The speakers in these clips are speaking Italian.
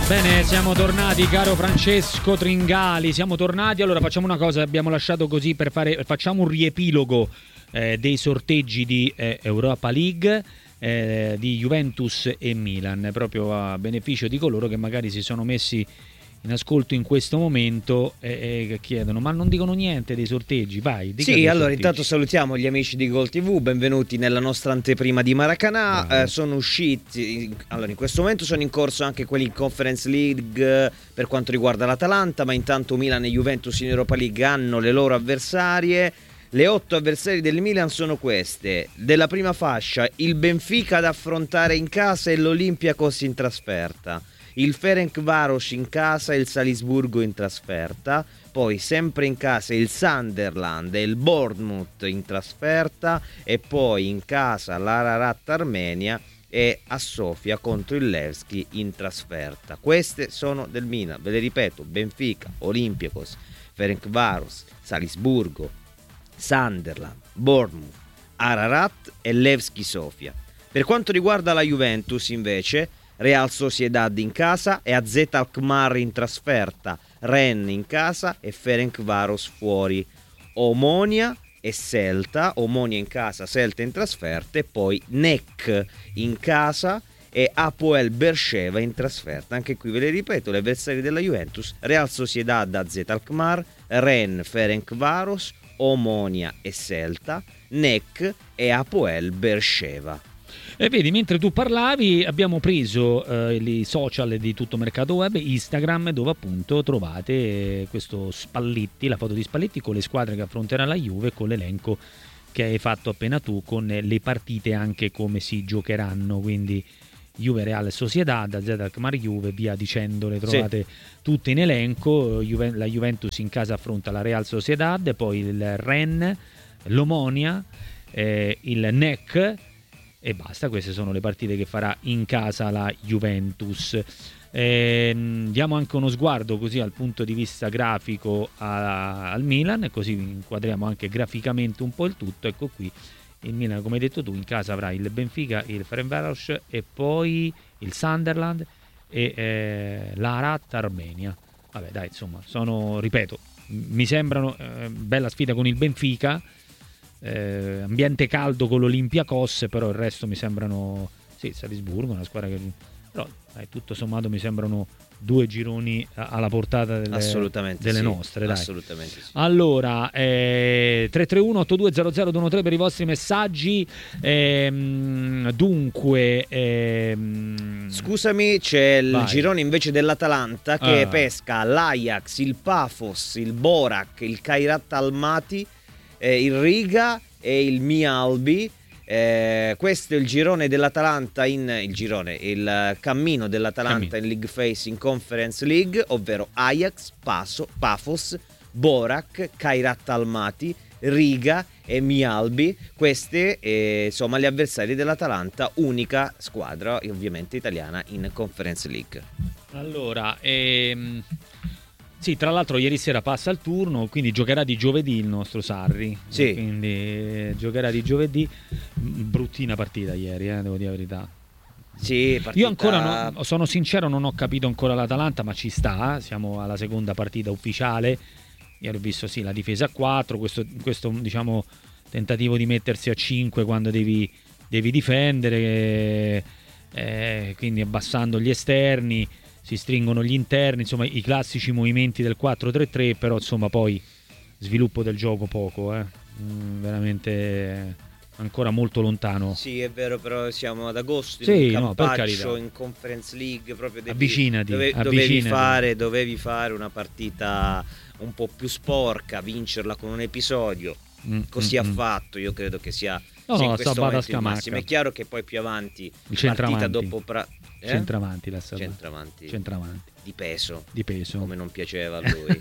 Bene, siamo tornati, caro Francesco Tringali, siamo tornati. Allora facciamo una cosa, abbiamo lasciato così facciamo un riepilogo dei sorteggi di Europa League, di Juventus e Milan, proprio a beneficio di coloro che magari si sono messi in ascolto in questo momento e chiedono ma non dicono niente dei sorteggi. Vai, dica. Sì, allora sorteggi. Intanto salutiamo gli amici di Gol TV, benvenuti nella nostra anteprima di Maracanã. Sono usciti, allora in questo momento sono in corso anche quelli in Conference League per quanto riguarda l'Atalanta, ma intanto Milan e Juventus in Europa League hanno le loro avversarie. Le 8 avversari del Milan sono queste: della prima fascia il Benfica da affrontare in casa e l'Olympiacos in trasferta, il Ferencváros in casa e il Salisburgo in trasferta, poi sempre in casa il Sunderland e il Bournemouth in trasferta, e poi in casa l'Ararat Armenia e a Sofia contro il Levski in trasferta. Queste sono del Milan, ve le ripeto: Benfica, Olympiacos, Ferencváros, Salisburgo, Sunderland, Bournemouth, Ararat e Levski Sofia. Per quanto riguarda la Juventus invece, Real Sociedad in casa e AZ Alkmaar in trasferta, Rennes in casa e Ferencváros fuori, Omonia e Celta, Omonia in casa, Celta in trasferta, e poi NEC in casa e Hapoel Beersheva in trasferta. Anche qui ve le ripeto: le avversarie della Juventus: Real Sociedad, AZ Alkmaar, Rennes, Ferencváros, Omonia e Celta, NEC e Hapoel Beersheva. E vedi, mentre tu parlavi abbiamo preso i social di Tutto Mercato Web, Instagram, dove appunto trovate questo Spalletti, la foto di Spalletti con le squadre che affronterà la Juve, con l'elenco che hai fatto appena tu, con le partite anche come si giocheranno, quindi Juve, Real Sociedad, AZ Alkmaar, Juve, via dicendo, le trovate tutte in elenco. La Juventus in casa affronta la Real Sociedad, poi il Rennes, l'Omonia, il NEC e basta. Queste sono le partite che farà in casa la Juventus. Diamo anche uno sguardo così al punto di vista grafico al Milan, e così inquadriamo anche graficamente un po' il tutto. Ecco qui il Milan, come hai detto tu, in casa avrà il Benfica, il Ferencváros e poi il Sunderland e l'Ararat Armenia. Vabbè dai, insomma, ripeto, mi sembrano bella sfida con il Benfica, ambiente caldo con l'Olympiacos, però il resto mi sembrano, sì, Salisburgo, una squadra che però tutto sommato mi sembrano due gironi alla portata delle nostre, dai. Assolutamente sì. Allora 331 8200 213 per i vostri messaggi. Dunque scusami, c'è il girone invece dell'Atalanta che pesca l'Ajax, il Pafos, il Borak, il Kairat Almaty, il Riga e il Mialbi. Questo è il girone dell'Atalanta il cammino dell'Atalanta in League Phase in Conference League, ovvero Ajax, Pafos, Borak, Kairat Almaty, Riga e Mialbi. Queste insomma le avversarie dell'Atalanta, unica squadra ovviamente italiana in Conference League. Allora sì, tra l'altro ieri sera passa il turno, quindi giocherà di giovedì il nostro Sarri. Sì. Quindi giocherà di giovedì. Bruttina partita ieri, devo dire la verità. Sì, partita... Io ancora sono sincero, non ho capito ancora l'Atalanta, ma ci sta, siamo alla seconda partita ufficiale. Ieri ho visto la difesa a 4, questo diciamo tentativo di mettersi a 5 quando devi difendere, quindi abbassando gli esterni, si stringono gli interni, insomma i classici movimenti del 4-3-3, però insomma poi sviluppo del gioco poco, veramente ancora molto lontano. Sì, è vero, però siamo ad agosto, sì, in no, campaccio, in Conference League, proprio avvicinati. Dovevi fare una partita un po' più sporca, vincerla con un episodio, così ha fatto. Io credo che sia in questo momento il massimo. È chiaro che poi più avanti, il centravanti, partita dopo centravanti di peso, come non piaceva a lui.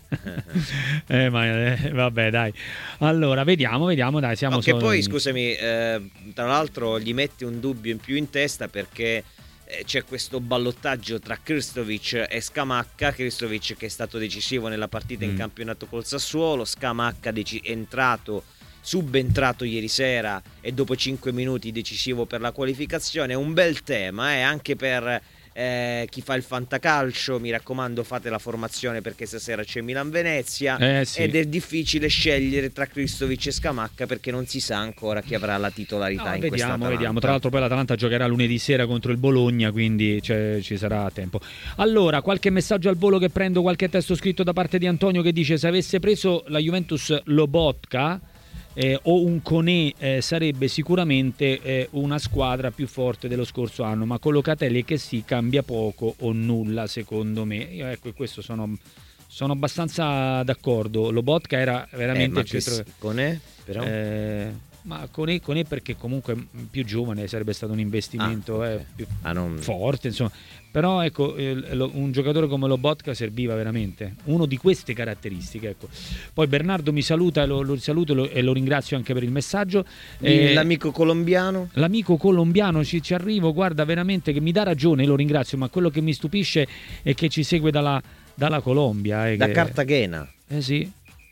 Vabbè dai, allora vediamo dai, siamo che poi scusami, tra l'altro gli mette un dubbio in più in testa, perché c'è questo ballottaggio tra Krstovic e Scamacca. Krstovic che è stato decisivo nella partita in campionato col Sassuolo, Scamacca subentrato ieri sera e dopo 5 minuti decisivo per la qualificazione. È un bel tema anche per chi fa il fantacalcio, mi raccomando fate la formazione perché stasera c'è Milan-Venezia, sì. ed è difficile scegliere tra Krstovic e Scamacca perché non si sa ancora chi avrà la titolarità in questa Atalanta. Vediamo, tra l'altro poi l'Atalanta giocherà lunedì sera contro il Bologna, quindi ci sarà tempo. Allora, qualche messaggio al volo che prendo, qualche testo scritto da parte di Antonio che dice: se avesse preso la Juventus Lobotka o un Koné sarebbe sicuramente una squadra più forte dello scorso anno, ma con Locatelli che si cambia poco o nulla secondo me. Io questo sono abbastanza d'accordo. Lobotka era veramente il centro... Koné però? Ma Koné perché comunque più giovane, sarebbe stato un investimento più forte, insomma. Però ecco, un giocatore come Lobotka serviva veramente, uno di queste caratteristiche, ecco. Poi Bernardo mi saluta, lo saluto e lo ringrazio anche per il messaggio. L'amico colombiano ci arrivo, guarda, veramente che mi dà ragione, lo ringrazio, ma quello che mi stupisce è che ci segue dalla Colombia, da Cartagena. Sì.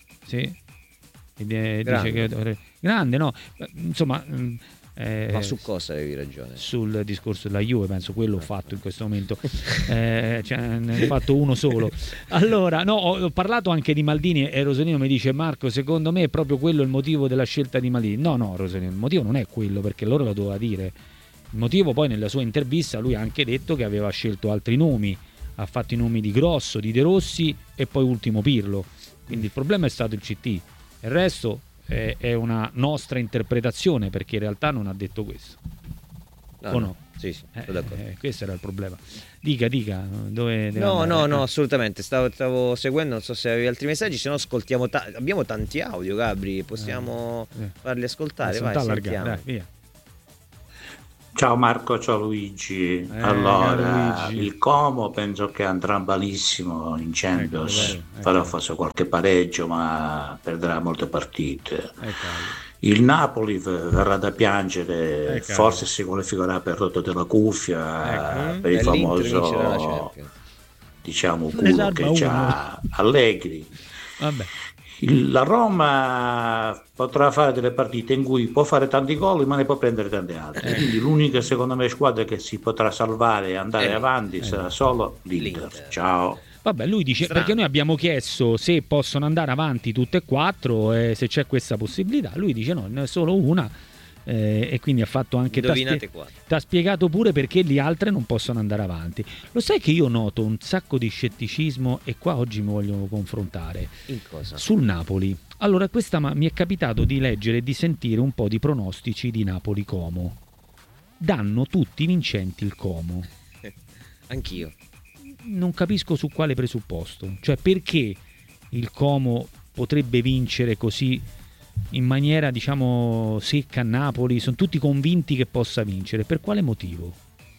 Dice che grande, no? Insomma, ma su cosa avevi ragione? Sul discorso della Juve, penso quello ho fatto in questo momento. Ne ho fatto uno solo. Allora, no, ho parlato anche di Maldini e Rosolino mi dice: Marco, secondo me è proprio quello il motivo della scelta di Maldini. No, Rosolino, il motivo non è quello, perché loro lo doveva dire. Il motivo, poi nella sua intervista lui ha anche detto che aveva scelto altri nomi, ha fatto i nomi di Grosso, di De Rossi e poi ultimo Pirlo. Quindi il problema è stato il CT. Il resto è una nostra interpretazione, perché in realtà non ha detto questo. No? Sì, sono d'accordo. Questo era il problema. Dica dove no, assolutamente, stavo seguendo, non so se avevi altri messaggi, se no ascoltiamo abbiamo tanti audio, Gabri, possiamo farli ascoltare, vai, sentiamo. Dai, via. Ciao Marco, ciao Luigi. Allora, Luigi. il Como penso che andrà malissimo in Champions, farà forse qualche pareggio, ma perderà molte partite. Il Napoli verrà da piangere, forse si qualificherà per rotto della cuffia, per il famoso culo che c'ha Allegri. Vabbè. La Roma potrà fare delle partite in cui può fare tanti gol ma ne può prendere tante altre, quindi l'unica secondo me squadra che si potrà salvare e andare avanti sarà solo l'Inter. Ciao. Vabbè, lui dice perché noi abbiamo chiesto se possono andare avanti tutte e quattro, se c'è questa possibilità. Lui dice no, ne è solo una, e quindi ha fatto anche t'ha spiegato pure perché le altre non possono andare avanti. Lo sai che io noto un sacco di scetticismo, e qua oggi mi voglio confrontare in cosa? Sul Napoli. Allora, mi è capitato di leggere e di sentire un po' di pronostici di Napoli-Como. Danno tutti vincenti il Como. Anch'io. Non capisco su quale presupposto, cioè perché il Como potrebbe vincere così in maniera diciamo secca a Napoli. Sono tutti convinti che possa vincere, per quale motivo?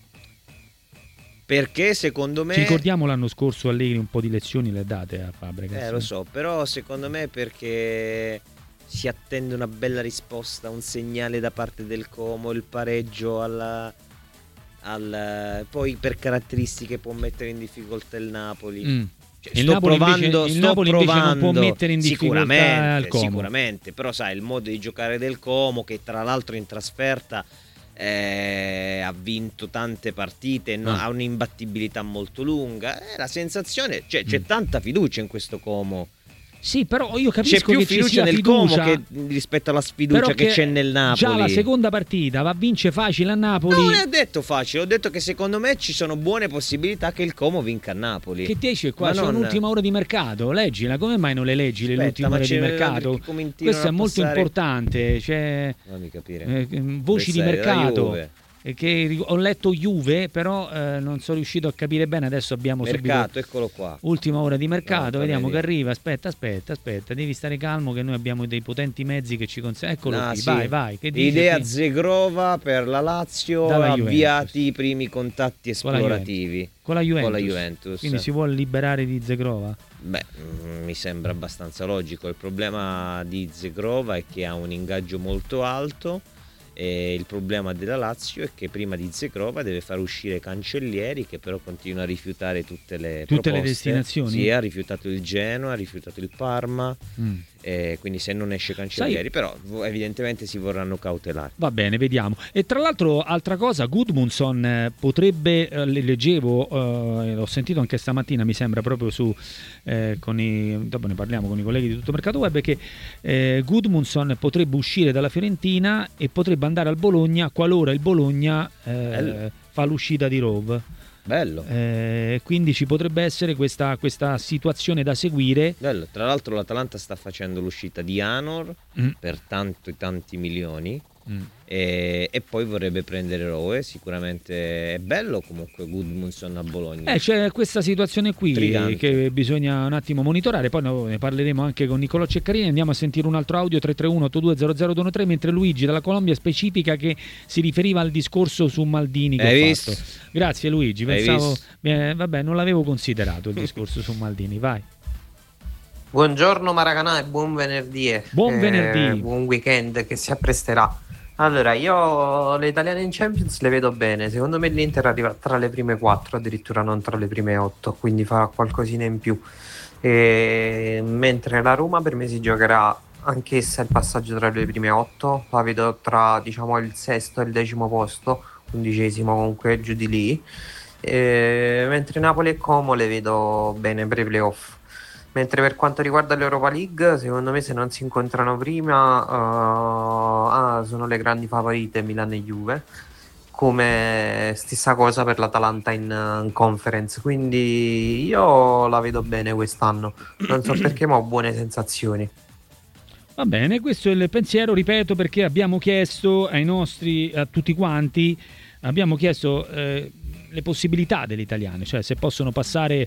Perché secondo me, ci ricordiamo l'anno scorso Allegri un po' di lezioni le date a Fabregas. Lo so, però secondo me perché si attende una bella risposta, un segnale da parte del Como, il pareggio poi per caratteristiche può mettere in difficoltà il Napoli. Cioè, il Napoli invece non può mettere in difficoltà il Como. Sicuramente, però sai, il modo di giocare del Como, che tra l'altro in trasferta ha vinto tante partite, ha un'imbattibilità molto lunga, la sensazione, cioè, c'è tanta fiducia in questo Como. Sì, però io capisco c'è più che fiducia ci sia nel fiducia, Como che rispetto alla sfiducia che c'è nel Napoli. Già la seconda partita va a vincere facile a Napoli. Non ho detto facile, ho detto che secondo me ci sono buone possibilità che il Como vinca a Napoli. Che ti esce qua? C'è un'ultima ora di mercato, leggila. Come mai non le leggi le ultime ore di mercato? Questo è molto importante. C'è fammi capire. Voci di mercato. Che ho letto Juve, però non sono riuscito a capire bene. Adesso abbiamo mercato, eccolo qua. Ultima ora di mercato, vediamo che arriva. Aspetta, devi stare calmo che noi abbiamo dei potenti mezzi che ci consentono. Eccolo qui, sì. Vai. Che idea Zegrova per la Lazio, avviati i primi contatti esplorativi con la Juventus. Quindi si vuole liberare di Zegrova? Beh, mi sembra abbastanza logico. Il problema di Zegrova è che ha un ingaggio molto alto. E il problema della Lazio è che prima di Zegrova deve far uscire Cancellieri, che però continua a rifiutare tutte le proposte. Destinazioni? Sì, ha rifiutato il Genoa, ha rifiutato il Parma, quindi se non esce Cancellieri, però evidentemente si vorranno cautelare. Va bene, vediamo. E tra l'altro, altra cosa, Gudmundsson potrebbe, leggevo, l'ho sentito anche stamattina, mi sembra proprio su dopo ne parliamo con i colleghi di Tutto Mercato Web, che Gudmundsson potrebbe uscire dalla Fiorentina e potrebbe andare al Bologna qualora il Bologna fa l'uscita di Rove. Bello. Quindi ci potrebbe essere questa situazione da seguire. Bello. Tra l'altro l'Atalanta sta facendo l'uscita di Anor per tanti milioni e poi vorrebbe prendere Rowe. Sicuramente è bello comunque Gudmundsson a Bologna. C'è questa situazione qui che bisogna un attimo monitorare. Poi ne parleremo anche con Nicolò Ceccarini. Andiamo a sentire un altro audio 331-8200-213, mentre Luigi dalla Colombia specifica che si riferiva al discorso su Maldini che ho fatto. Grazie Luigi, pensavo vabbè, non l'avevo considerato il discorso su Maldini. Vai. Buongiorno Maracanà e buon venerdì. Buon venerdì. Buon weekend che si appresterà. Allora, io le italiane in Champions le vedo bene. Secondo me l'Inter arriva tra le prime 4, addirittura non tra le prime 8, quindi fa qualcosina in più. Mentre la Roma per me si giocherà anch'essa il passaggio tra le prime 8, la vedo tra diciamo il sesto e il 10° posto, 11° comunque giù di lì. Mentre Napoli e Como le vedo bene per i playoff. Mentre per quanto riguarda l'Europa League, secondo me se non si incontrano prima sono le grandi favorite Milan e Juve, come stessa cosa per l'Atalanta in Conference, quindi io la vedo bene quest'anno, non so perché ma ho buone sensazioni. Va bene, questo è il pensiero, ripeto, perché abbiamo chiesto a tutti quanti, abbiamo chiesto le possibilità delle italiane, cioè se possono passare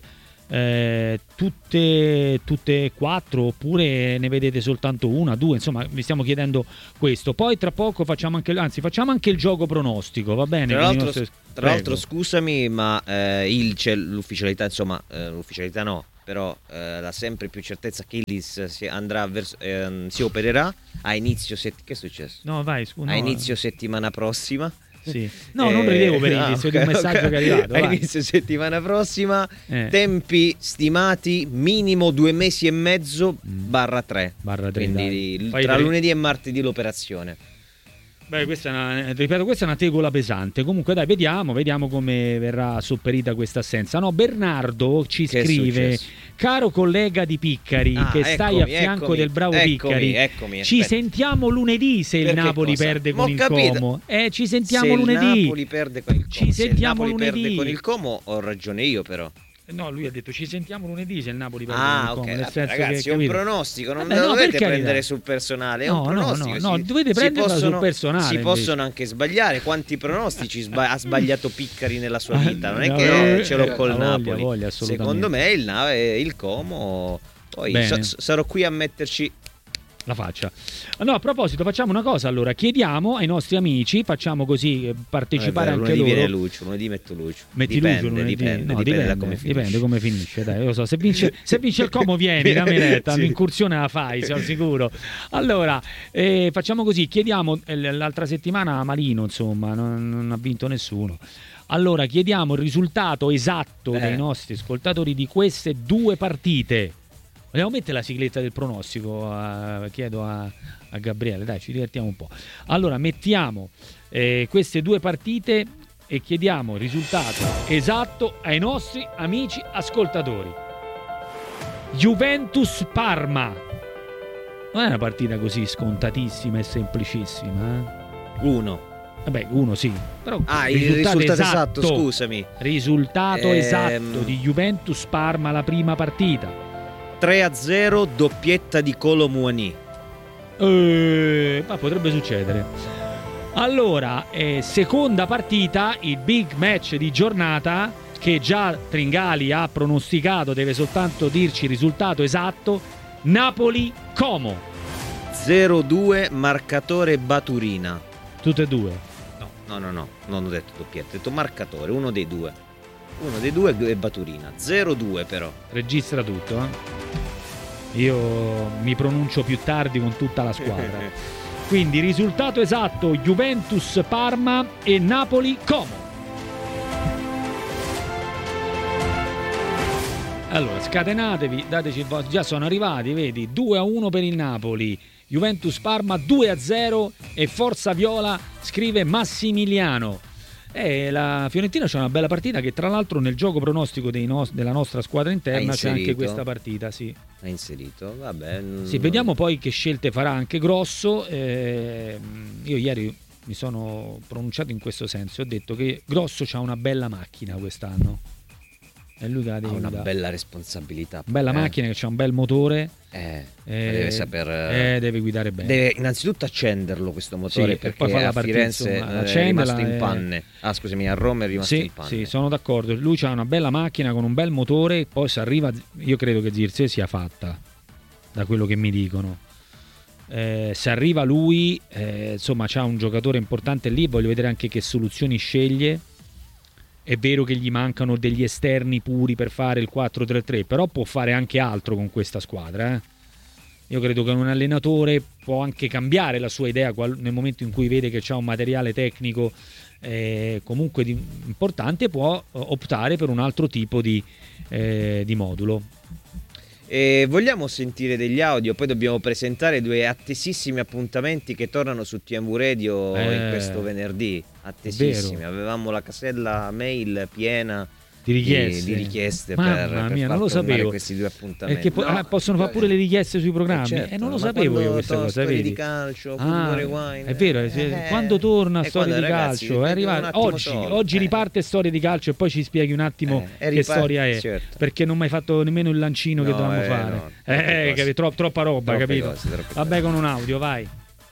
tutte 4 oppure ne vedete soltanto una, 2, insomma vi stiamo chiedendo questo. Poi tra poco facciamo anche il gioco pronostico, va bene? Tra l'altro scusami, ma c'è l'ufficialità, insomma l'ufficialità no, però la sempre più certezza che Illis si opererà a inizio che è successo? No, vai, scusa. A inizio settimana prossima. Sì. No, non ridevo per Illis, di un messaggio che è arrivato. A inizio settimana prossima, tempi stimati minimo 2 mesi e mezzo /3. Quindi tra lunedì e martedì l'operazione. Beh, questa è una tegola pesante. Comunque dai, vediamo come verrà sopperita questa assenza. No, Bernardo ci scrive: caro collega di Piccari, che stai a fianco del bravo Piccari, ci sentiamo lunedì se il Napoli perde con il Como. Ci sentiamo lunedì. Se il Napoli perde con il Como. Se il Napoli perde con il Como, ho ragione io però. No, lui ha detto ci sentiamo lunedì se il Napoli perde con il Como. Nel senso ragazzi, è un pronostico, non lo dovete prendere sul personale. È un pronostico. No, dovete prenderlo sul personale. Si possono anche sbagliare. Quanti pronostici ha sbagliato Piccari nella sua vita? Non è che ce l'ho col Napoli. Secondo me il Como. Poi sarò qui a metterci la faccia. No, a proposito, facciamo una cosa allora, chiediamo ai nostri amici, facciamo così partecipare anche loro. Lunedì metto Lucio. Dipende da come finisce. Dai, lo so, se vince il Como vieni da Menetta, l'incursione la fai, sono sicuro. Allora, facciamo così, chiediamo l'altra settimana Marino, insomma, non ha vinto nessuno. Allora, chiediamo il risultato esatto dei nostri ascoltatori di queste 2 partite. Vogliamo mettere la sigletta del pronostico? Chiedo a Gabriele, dai, ci divertiamo un po'. Allora, mettiamo queste 2 partite e chiediamo il risultato esatto ai nostri amici ascoltatori. Juventus-Parma. Non è una partita così scontatissima e semplicissima. 1. Vabbè, 1 sì. Però il risultato esatto, scusami. Risultato esatto di Juventus-Parma la prima partita. 3-0, doppietta di Kolo Muani. Ma potrebbe succedere. Allora, seconda partita, il big match di giornata, che già Tringali ha pronosticato, deve soltanto dirci il risultato esatto. Napoli-Como. 0-2, marcatore Baturina. Tutte e 2? No, non ho detto doppietta, ho detto marcatore, uno dei due è Baturina. 0-2 però. Registra tutto, Io mi pronuncio più tardi con tutta la squadra. Quindi risultato esatto: Juventus-Parma e Napoli-Como. Allora, scatenatevi, dateci il vostro. Già sono arrivati, vedi, 2-1 per il Napoli, Juventus Parma 2-0 e Forza Viola, scrive Massimiliano. La Fiorentina c'è una bella partita che tra l'altro nel gioco pronostico della nostra squadra interna c'è anche questa partita, sì. Ha inserito, vabbè. Sì, vediamo poi che scelte farà anche Grosso. Io ieri mi sono pronunciato in questo senso, ho detto che Grosso c'ha una bella macchina quest'anno. E lui ha una bella responsabilità. Bella macchina che c'ha un bel motore. Deve saper. Deve guidare bene. Deve innanzitutto accenderlo questo motore, sì, perché poi fa la a partita, Firenze insomma, è rimasto in panne. Scusami, a Roma è rimasto in panne. Sì, sono d'accordo. Lui c'ha una bella macchina con un bel motore. Poi se arriva, io credo che Zirze sia fatta, da quello che mi dicono. Se arriva lui, insomma, c'ha un giocatore importante lì. Voglio vedere anche che soluzioni sceglie. È vero che gli mancano degli esterni puri per fare il 4-3-3, però può fare anche altro con questa squadra. Io credo che un allenatore può anche cambiare la sua idea nel momento in cui vede che c'ha un materiale tecnico comunque importante, può optare per un altro tipo di modulo. Vogliamo sentire degli audio, poi dobbiamo presentare due attesissimi appuntamenti che tornano su TMV Radio in questo venerdì. Attesissimi, avevamo la casella mail piena di richieste Mamma mia, non lo sapevo. Questi due appuntamenti. Perché possono fare pure le richieste sui programmi. Certo, non lo sapevo io questa cosa. Storie di calcio, rewind, è vero, quando torna Storia di Calcio, è arrivato oggi riparte Storia di Calcio e poi ci spieghi un attimo che storia è, certo. Perché non mi hai fatto nemmeno il lancino che dovevamo fare. Troppa roba, capito? Vabbè, con un audio, vai.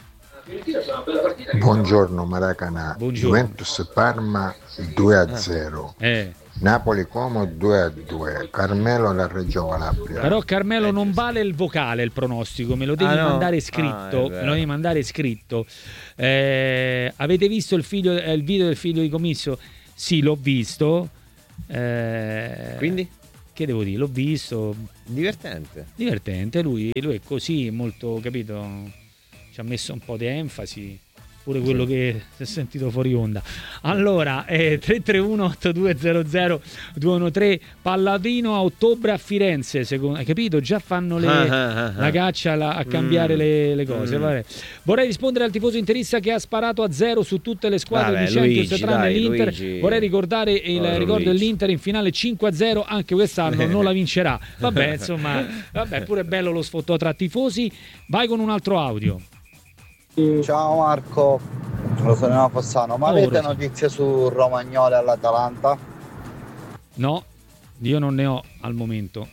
Buongiorno Maracanà. Juventus Parma 2-0. Napoli Como 2-2. Carmelo alla Reggio Calabria. Però Carmelo non vale il vocale, il pronostico, me lo devi mandare scritto. Me lo devi mandare scritto. Avete visto il video del figlio di Commisso? Sì, l'ho visto. Quindi? Che devo dire? L'ho visto. Divertente. Lui è così, molto, capito? Ci ha messo un po' di enfasi, pure quello che si è sentito fuori onda. Allora, 331-8200-213, Palladino a ottobre a Firenze, hai capito? Già fanno la caccia a cambiare le cose. Vabbè. Vorrei rispondere al tifoso interista che ha sparato a 0 su tutte le squadre di Champions tranne l'Inter. Luigi. Vorrei ricordare ricordo dell'Inter in finale 5-0, anche quest'anno non la vincerà. Vabbè, insomma, pure bello lo sfottò tra tifosi. Vai con un altro audio. Ciao Marco, sono Fossano, ma avete notizie su Romagnoli all'Atalanta? No, io non ne ho al momento.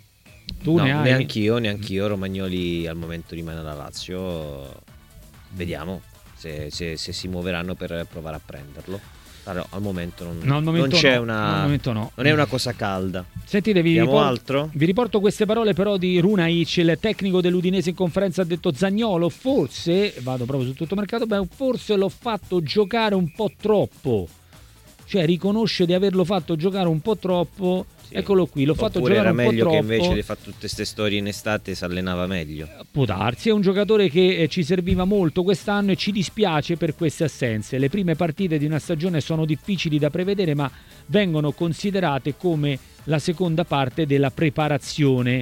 Tu ne hai? Neanch'io. Romagnoli al momento rimane alla Lazio. Vediamo se si muoveranno per provare a prenderlo. Allora, al momento non c'è non è una cosa calda. Sentite, vi riporto queste parole però di Runaic, il tecnico dell'Udinese in conferenza. Ha detto: Zaniolo, forse, vado proprio su tutto mercato, forse l'ho fatto giocare un po' troppo. Cioè riconosce di averlo fatto giocare un po' troppo. Sì. Eccolo qui, l'ho fatto giocare un po' troppo. Era meglio che invece di fare tutte queste storie in estate si allenava meglio. Può darsi, è un giocatore che ci serviva molto quest'anno e ci dispiace per queste assenze. Le prime partite di una stagione sono difficili da prevedere, ma vengono considerate come la seconda parte della preparazione.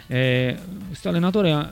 Questo allenatore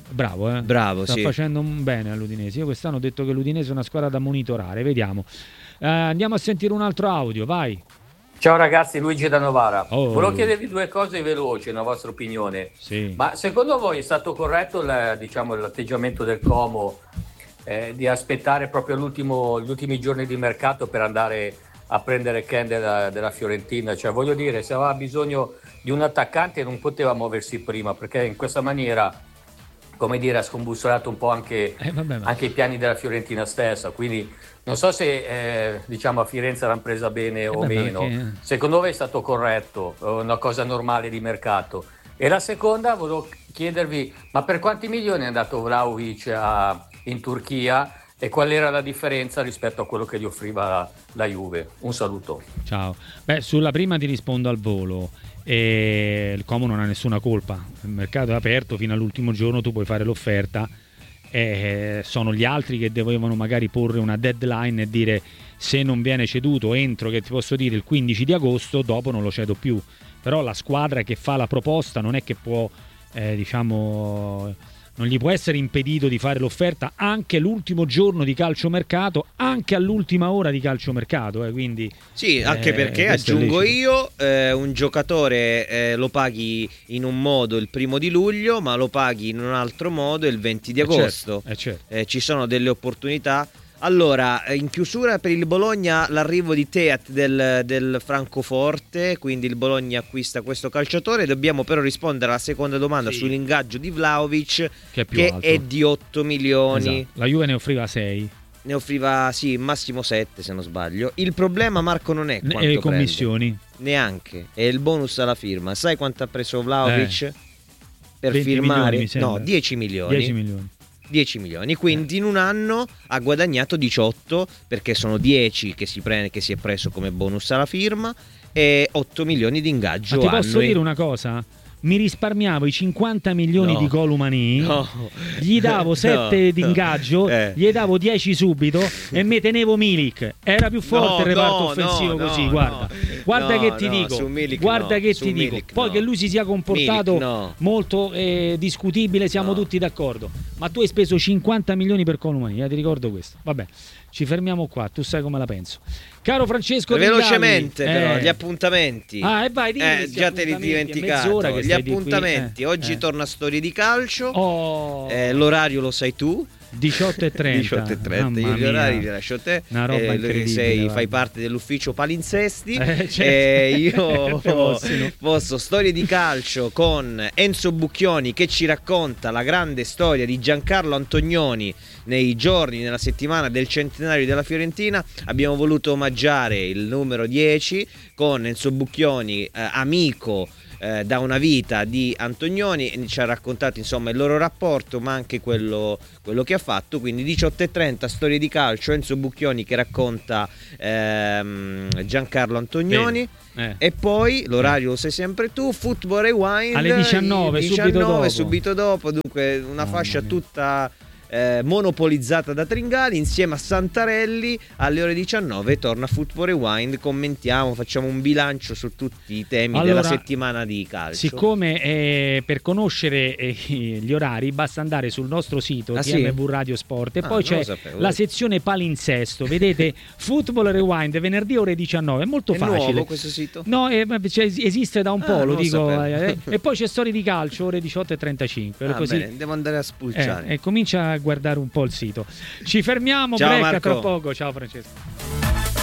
bravo, sta facendo un bene all'Udinese. Io quest'anno ho detto che l'Udinese è una squadra da monitorare, vediamo. Andiamo a sentire un altro audio, vai. Ciao ragazzi, Luigi da Novara. Volevo chiedervi due cose veloci, una vostra opinione. Sì. Ma secondo voi è stato corretto l'atteggiamento del Como di aspettare proprio gli ultimi giorni di mercato per andare a prendere Ken della Fiorentina? Cioè, voglio dire, se aveva bisogno di un attaccante non poteva muoversi prima, perché in questa maniera, come dire, ha scombussolato un po' anche i piani della Fiorentina stessa. Quindi non so se a Firenze l'hanno presa bene o meno. Perché... Secondo voi è stato corretto, una cosa normale di mercato? E la seconda, volevo chiedervi, ma per quanti milioni è andato Vlahovic in Turchia e qual era la differenza rispetto a quello che gli offriva la Juve? Un saluto. Ciao. Sulla prima ti rispondo al volo. Il Como non ha nessuna colpa, il mercato è aperto fino all'ultimo giorno, tu puoi fare l'offerta. Sono gli altri che dovevano magari porre una deadline e dire: se non viene ceduto entro, che ti posso dire, il 15 di agosto, dopo non lo cedo più. però la squadra che fa la proposta non è che può, diciamo, non gli può essere impedito di fare l'offerta anche l'ultimo giorno di calciomercato, anche all'ultima ora di calciomercato, quindi sì, anche perché aggiungo io, un giocatore lo paghi in un modo il 1° di luglio, ma lo paghi in un altro modo il 20 di agosto. Certo. Ci sono delle opportunità. Allora, in chiusura per il Bologna l'arrivo di Teat del Francoforte, quindi il Bologna acquista questo calciatore. Dobbiamo però rispondere alla seconda domanda sull'ingaggio di Vlahovic, che è di 8 milioni. Esatto. La Juve ne offriva 6. Ne offriva massimo 7 se non sbaglio. Il problema, Marco, non è quanto le commissioni. Neanche, è il bonus alla firma. Sai quanto ha preso Vlahovic per firmare? Milioni, 10 milioni. 10 milioni, quindi in un anno ha guadagnato 18, perché sono 10 che si è preso come bonus alla firma e 8 milioni di ingaggio. Ma ti posso dire una cosa? Mi risparmiavo i 50 milioni di Colomani, gli davo 7 di ingaggio, gli davo 10 subito e me tenevo Milik. Era più forte il reparto offensivo così, guarda che ti dico, guarda che ti dico. Poi che lui si sia comportato molto discutibile, siamo tutti d'accordo. Ma tu hai speso 50 milioni per Colomani, ti ricordo questo. Vabbè, ci fermiamo qua, tu sai come la penso. Caro Francesco velocemente però gli appuntamenti. Vai, già te li dimenticato. Gli appuntamenti. Oggi torna Storie di Calcio. L'orario lo sai tu. 18:30. 18:30. Io gli orari li lascio te. Una roba incredibile. Fai parte dell'ufficio palinsesti. Certo. Io posso Storie di Calcio con Enzo Bucchioni che ci racconta la grande storia di Giancarlo Antonioni nella settimana del centenario della Fiorentina. Abbiamo voluto omaggiare il numero 10 con Enzo Bucchioni, amico da una vita di Antonioni, ci ha raccontato insomma il loro rapporto, ma anche quello che ha fatto. Quindi 18:30 Storie di Calcio, Enzo Bucchioni che racconta Giancarlo Antonioni. E poi l'orario lo sai sempre tu, Football Rewind alle 19 subito dopo. Dunque una fascia tutta monopolizzata da Tringali insieme a Santarelli. Alle ore 19 torna Football Rewind, commentiamo, facciamo un bilancio su tutti i temi della settimana di calcio. Siccome per conoscere gli orari basta andare sul nostro sito TMV Radio Sport e poi c'è la sezione palinsesto, vedete Football Rewind venerdì ore 19, è molto facile. È nuovo questo sito? No, esiste da un po', lo dico, e poi c'è Storie di Calcio ore 18:35 così. Bene, devo andare a spulciare e comincia a guardare un po' il sito. Ci fermiamo, ciao break Marco. tra poco. Ciao Francesco.